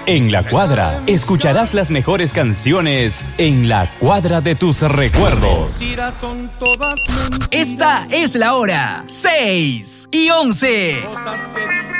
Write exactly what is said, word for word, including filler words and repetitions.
En La Cuadra, escucharás las mejores canciones en la cuadra de tus recuerdos. Esta es la hora, seis y once.